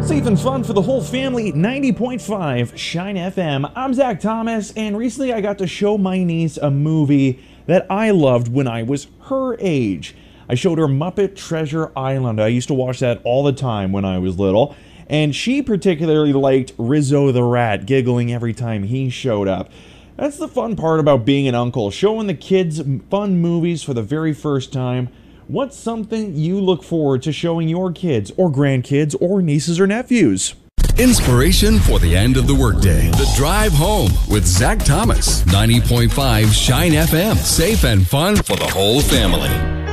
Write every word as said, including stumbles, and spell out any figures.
Safe and fun for the whole family, ninety point five Shine F M. I'm Zach Thomas, and recently I got to show my niece a movie that I loved when I was her age. I showed her Muppet Treasure Island. I used to watch that all the time when I was little, and she particularly liked Rizzo the Rat, giggling every time he showed up. That's the fun part about being an uncle, showing the kids fun movies for the very first time. What's something you look forward to showing your kids or grandkids or nieces or nephews? Inspiration for the end of the workday. The Drive Home with Zach Thomas. ninety point five Shine F M. Safe and fun for the whole family.